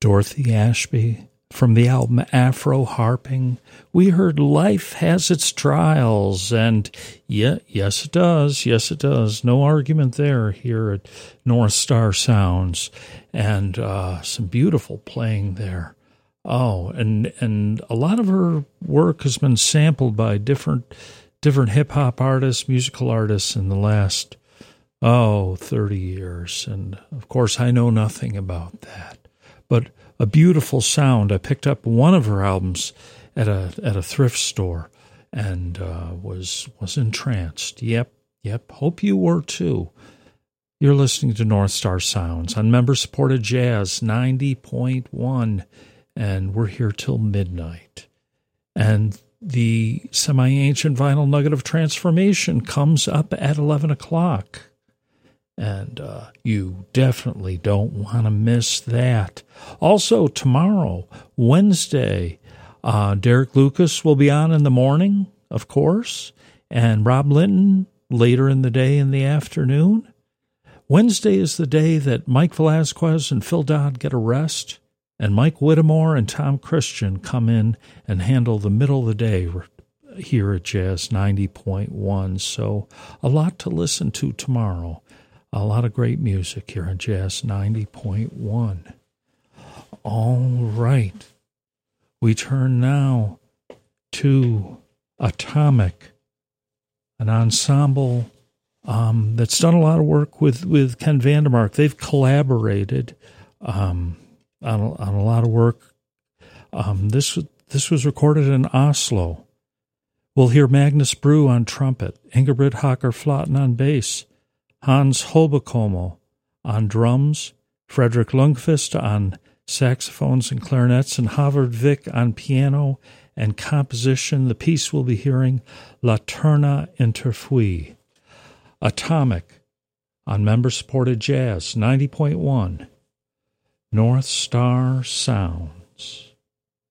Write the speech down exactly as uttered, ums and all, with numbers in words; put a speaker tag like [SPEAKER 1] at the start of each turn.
[SPEAKER 1] Dorothy Ashby. From the album Afro Harping, we heard Life Has Its Trials, and yeah, yes it does, yes it does. No argument there here at North Star Sounds, and uh, some beautiful playing there. Oh, and and a lot of her work has been sampled by different different hip-hop artists, musical artists in the last, oh, thirty years, and of course I know nothing about that. But a beautiful sound. I picked up one of her albums at a at a thrift store and uh, was was entranced. Yep, yep. Hope you were too. You're listening to North Star Sounds on member-supported Jazz ninety point one, and we're here till midnight. And the semi-ancient vinyl nugget of transformation comes up at eleven o'clock. And uh, you definitely don't want to miss that. Also, tomorrow, Wednesday, uh, Derek Lucas will be on in the morning, of course, and Rob Linton later in the day in the afternoon. Wednesday is the day that Mike Velazquez and Phil Dodd get a rest, and Mike Whittemore and Tom Christian come in and handle the middle of the day here at Jazz ninety point one. So a lot to listen to tomorrow. A lot of great music here on Jazz ninety point one. All right. We turn now to Atomic, an ensemble um, that's done a lot of work with, with Ken Vandermark. They've collaborated um, on, a, on a lot of work. Um, this, this was recorded in Oslo. We'll hear Magnus Brew on trumpet, Ingeborg Hacker-Flaten on bass, Hans Hobekomo on drums, Frederick Lundqvist on saxophones and clarinets, and Havard Vick on piano and composition. The piece we'll be hearing, La Terna Interfui. Atomic on member-supported Jazz ninety point one, North Star Sounds.